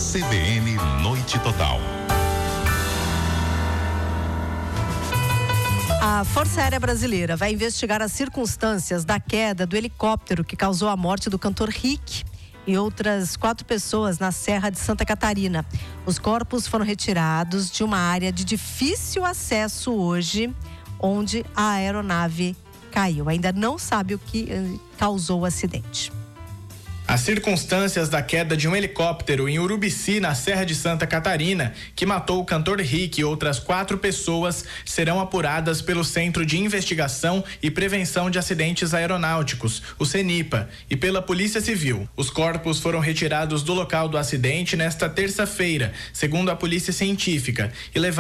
CBN Noite Total. A Força Aérea Brasileira vai investigar as circunstâncias da queda do helicóptero que causou a morte do cantor Rick e outras 4 pessoas na Serra de Santa Catarina. Os corpos foram retirados de uma área de difícil acesso hoje, onde a aeronave caiu. Ainda não sabe o que causou o acidente. As circunstâncias da queda de um helicóptero em Urubici, na Serra de Santa Catarina, que matou o cantor Rick e outras 4 pessoas, serão apuradas pelo Centro de Investigação e Prevenção de Acidentes Aeronáuticos, o CENIPA, e pela Polícia Civil. Os corpos foram retirados do local do acidente nesta terça-feira, segundo a Polícia Científica, e levados